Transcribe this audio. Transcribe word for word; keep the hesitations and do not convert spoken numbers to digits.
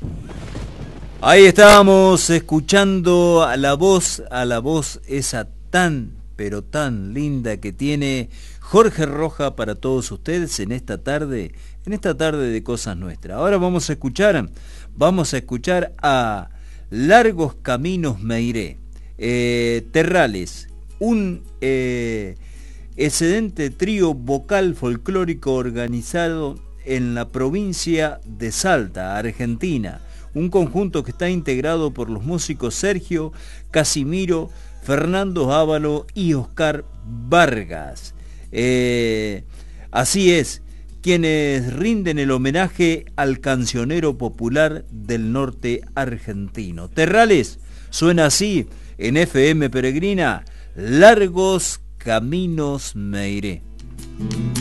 Ahí estábamos escuchando a la voz, a la voz esa tan, pero tan linda que tiene Jorge Roja para todos ustedes en esta tarde, en esta tarde de Cosas Nuestras. Ahora vamos a escuchar, vamos a escuchar a Largos Caminos Me Iré, eh, Terrales, un eh, excelente trío vocal folclórico organizado en la provincia de Salta, Argentina. Un conjunto que está integrado por los músicos Sergio, Casimiro, Fernando Ávalo y Oscar Vargas. Eh, así es, quienes rinden el homenaje al cancionero popular del norte argentino. Terrales suena así en F M Peregrina, Largos Caminos Me Iré.